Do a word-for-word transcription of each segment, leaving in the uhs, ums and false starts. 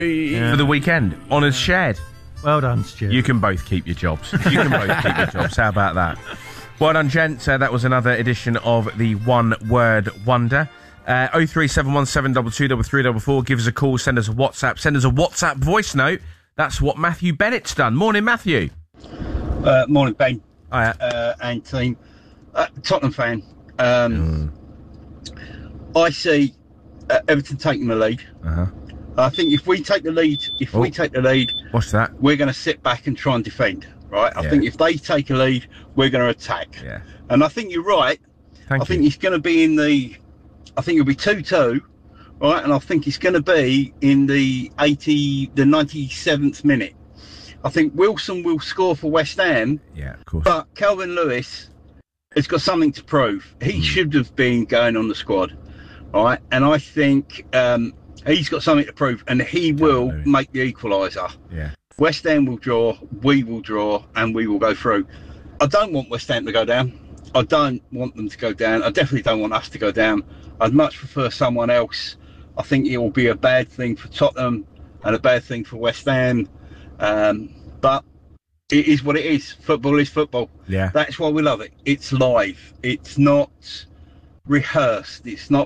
for the weekend. Honours shared. Well done, Stu. You can both keep your jobs. You can both keep your jobs. How about that? Well done, gents. Uh, that was another edition of the One Word Wonder. Uh, oh three seven one seven two two three three four four. Give us a call. Send us a WhatsApp. Send us a WhatsApp voice note. That's what Matthew Bennett's done. Morning, Matthew. Uh, morning, Ben. Hiya. Uh, and team. Uh, Tottenham fan. Um, mm. I see uh, Everton taking the lead. Uh-huh. I think if we take the lead, if oh. we take the lead, what's that? We're going to sit back and try and defend, right? I yeah. think if they take a lead, we're going to attack. Yeah. And I think you're right. Thank I you. think it's going to be in the. I think it'll be two two, right? And I think it's going to be in the eighty, the ninety-seventh minute. I think Wilson will score for West Ham. Yeah, of course. But Calvin Lewis has got something to prove. He mm. should have been going on the squad, right? And I think um, he's got something to prove, and he will Lewis. make the equaliser. Yeah. West Ham will draw, we will draw, and we will go through. I don't want West Ham to go down. I don't want them to go down. I definitely don't want us to go down. I'd much prefer someone else. I think it will be a bad thing for Tottenham and a bad thing for West Ham. Um, but it is what it is. Football is football. Yeah. That's why we love it. It's live. It's not rehearsed. It's not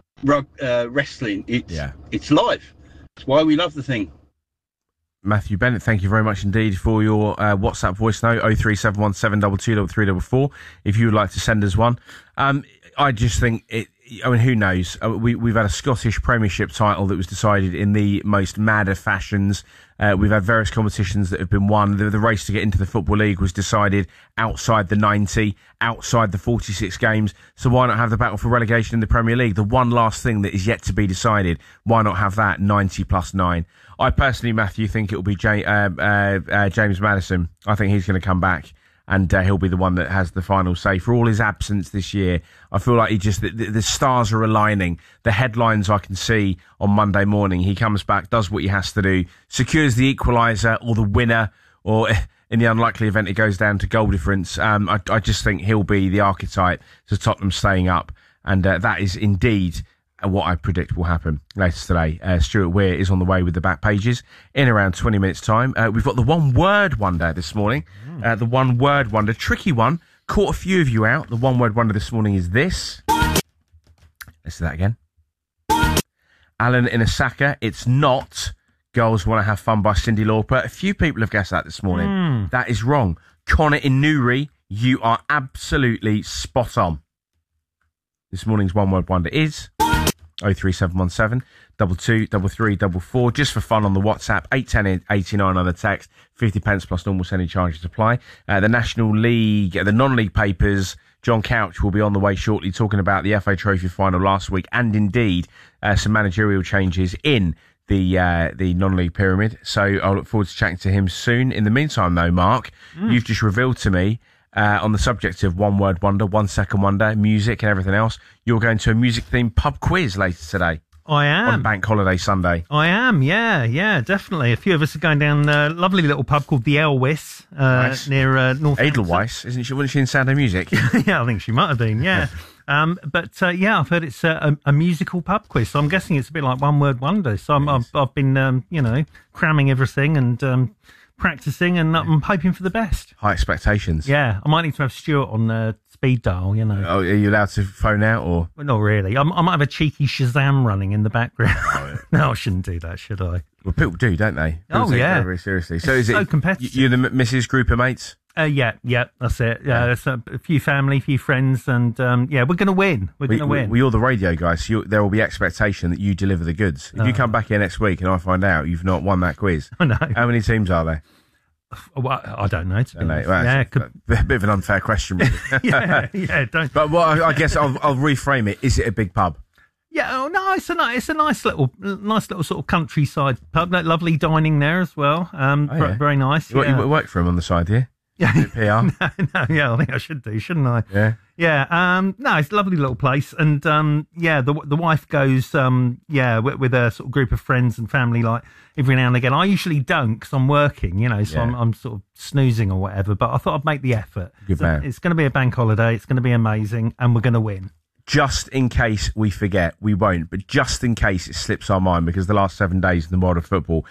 uh, wrestling. It's yeah. it's live. That's why we love the thing. Matthew Bennett, thank you very much indeed for your uh, WhatsApp voice note, oh three seven one seven two two three four four, if you would like to send us one. Um, I just think, it. I mean, who knows? Uh, we, we've had a Scottish Premiership title that was decided in the most mad of fashions. Uh, we've had various competitions that have been won. The, the race to get into the Football League was decided outside the ninety, outside the forty-six games. So why not have the battle for relegation in the Premier League? The one last thing that is yet to be decided. Why not have that ninety plus nine? I personally, Matthew, think it will be J- uh, uh, uh, James Maddison. I think he's going to come back. And uh, he'll be the one that has the final say. For all his absence this year, I feel like he just the, the stars are aligning. The headlines I can see on Monday morning. He comes back, does what he has to do, secures the equaliser or the winner, or in the unlikely event it goes down to goal difference. Um, I, I just think he'll be the archetype to Tottenham staying up, and uh, that is indeed what I predict will happen later today. Uh, Stuart Weir is on the way with the back pages in around twenty minutes' time. Uh, we've got the one word wonder this morning. Mm. Uh, the one word wonder, tricky one. Caught a few of you out. The one word wonder this morning is this. Let's do that again. Alan in Osaka. It's not Girls Want to Have Fun by Cyndi Lauper. A few people have guessed that this morning. Mm. That is wrong. Connor in Newry, you are absolutely spot on. This morning's one word wonder is oh three seven one seven two two three three four four. Just for fun on the WhatsApp, eight ten eighty-nine on the text, fifty pence plus normal sending charges apply. Uh, the National League, uh, the non-league papers, John Couch will be on the way shortly talking about the F A Trophy final last week and indeed uh, some managerial changes in the uh, the non-league pyramid. So I'll look forward to chatting to him soon. In the meantime, though, Mark, mm. you've just revealed to me Uh, on the subject of one word wonder, one second wonder, music and everything else, you're going to a music-themed pub quiz later today. I am. On Bank Holiday Sunday. I am, yeah, yeah, definitely. A few of us are going down a lovely little pub called the Elwes uh, nice. near uh, North Edelweiss, isn't she? Wasn't she in Sound of Music? Yeah, I think she might have been, yeah. um, but, uh, yeah, I've heard it's a, a, a musical pub quiz, so I'm guessing it's a bit like One Word Wonder. So I'm, I've, I've been, um, you know, cramming everything and Um, practicing, and I'm hoping for the best. High expectations. Yeah, I might need to have Stuart on uh, speed dial, you know. Oh, are you allowed to phone out, or? Well, not really. I'm, I might have a cheeky Shazam running in the background. Oh, yeah. No, I shouldn't do that, should I? Well, people do, don't they? People oh, take yeah. it very seriously. So it's is so it competitive. You're the Missus Group of Mates? Uh, yeah, yeah, that's it. Yeah, there's a, a few family, a few friends, and um, yeah, we're going to win. We're going to win. Well, you're the radio guy, so you're, there will be expectation that you deliver the goods. If oh. you come back here next week and I find out you've not won that quiz, I know. How many teams are there? Well, I don't know. To be honest. Well, yeah, a, could... a bit of an unfair question, really. yeah, yeah. Don't. But well, I, I guess I'll, I'll reframe it. Is it a big pub? Yeah. Oh no, it's a it's a nice little nice little sort of countryside pub. Lovely dining there as well. Um, oh, yeah. very nice. You, yeah. you work for him on the side here. Yeah, P R. no, no, yeah, I think I should do, shouldn't I? Yeah, yeah. Um, no, it's a lovely little place, and um, yeah, the the wife goes, um, yeah, with, with a sort of group of friends and family, like every now and again. I usually don't because I'm working, you know, so yeah. I'm, I'm sort of snoozing or whatever. But I thought I'd make the effort. Good so man. It's going to be a bank holiday. It's going to be amazing, and we're going to win. just in case we forget, we won't, but just in case it slips our mind, because the last seven days in the world of football